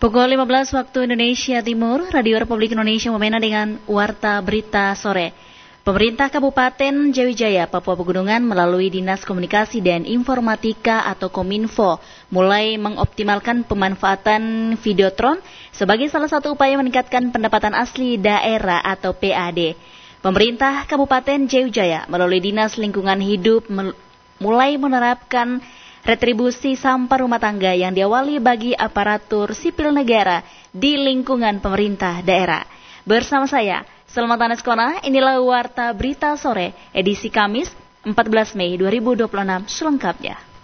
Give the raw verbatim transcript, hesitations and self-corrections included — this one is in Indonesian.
Pukul lima belas waktu Indonesia Timur, Radio Republik Indonesia memena dengan Warta Berita Sore. Pemerintah Kabupaten Jawijaya, Papua Pegunungan melalui Dinas Komunikasi dan Informatika atau Kominfo mulai mengoptimalkan pemanfaatan Videotron sebagai salah satu upaya meningkatkan pendapatan asli daerah atau P A D. Pemerintah Kabupaten Jawijaya melalui Dinas Lingkungan Hidup mulai menerapkan retribusi sampah rumah tangga yang diawali bagi aparatur sipil negara di lingkungan pemerintah daerah. Bersama saya, Selamat Anas Kona, inilah Warta Berita Sore, edisi Kamis empat belas Mei dua ribu dua puluh enam selengkapnya.